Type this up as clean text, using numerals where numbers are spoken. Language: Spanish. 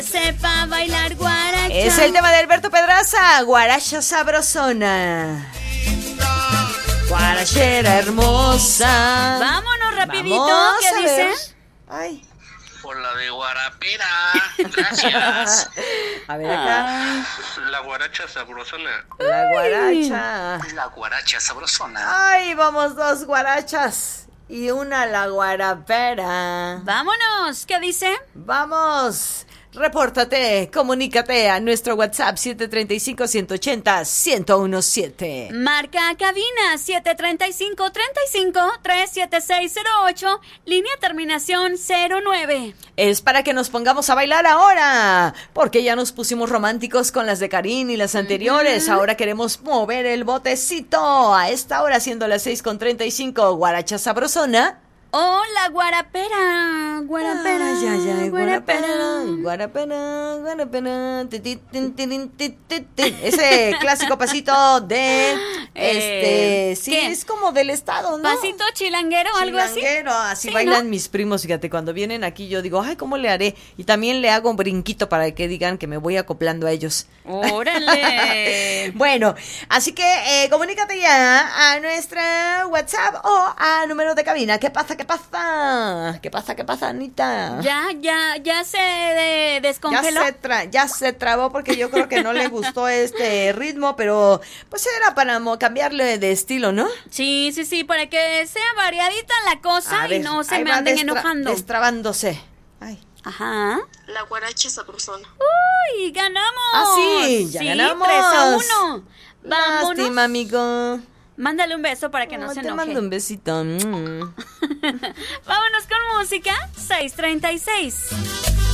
Sepa bailar guaracha. Es el tema de Alberto Pedraza, guaracha sabrosona. Guarachera hermosa. Vámonos rapidito, Vamos ¿qué a dice? ver. Ay. Por la de guarapera. Gracias. A ver acá. La guaracha sabrosona. La guaracha. La guaracha sabrosona. Ay, vamos, 2 guarachas y una la guarapera. Vámonos, ¿qué dice? Vamos, repórtate, comunícate a nuestro WhatsApp 735-180-1017. Marca cabina 735-35-37608, línea terminación 09. Es para que nos pongamos a bailar ahora, porque ya nos pusimos románticos con las de Karin y las anteriores. Ahora queremos mover el botecito. A esta hora, siendo las 6:35, guaracha sabrosona. Oh, la guarapera, guarapera, Ay, ay, ay, guarapera. guarapera, guarapera, ti, ti, tin, tin, tin, tin, tin. Ese clásico pasito de sí, ¿qué? es como del estado, ¿no? Pasito chilanguero, algo así. Chilanguero, así Sí, bailan ¿no? mis primos, fíjate, cuando vienen aquí yo digo, ay, ¿cómo le haré? Y también le hago un brinquito para que digan que me voy acoplando a ellos. Órale. Bueno, así que comunícate ya a nuestra WhatsApp o a número de cabina. ¿Qué pasa? ¿Qué pasa? ¿Qué pasa? ¿Qué pasa, Anita? Ya se descongeló. Ya se trabó porque yo creo que no le gustó este ritmo, pero pues era para cambiarle de estilo, ¿no? Sí, para que sea variadita la cosa A y ver, no se ahí me va anden enojando. destrabándose. Ay. Ajá. La guaracha sabrosona. ¡Uy, ganamos! Ah, sí, ya ganamos. 3-1. Vámonos. Lástima, amigo. Mándale un beso para que no se te enoje. mando un besito. Vámonos con música. 6:36.